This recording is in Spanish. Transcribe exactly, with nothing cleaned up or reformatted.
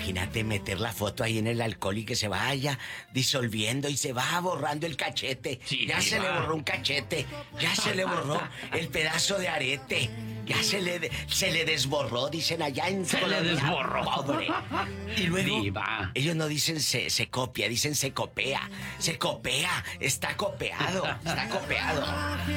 imagínate meter la foto ahí en el alcohol y que se vaya disolviendo y se va borrando el cachete. Sí, ya diva. se le borró un cachete, ya se le borró el pedazo de arete, ya se le, se le desborró, dicen allá en Se le desborró. Pobre. Y luego, Diva. ellos no dicen se, se copia, dicen se copea. Se copea, está copeado, está copeado.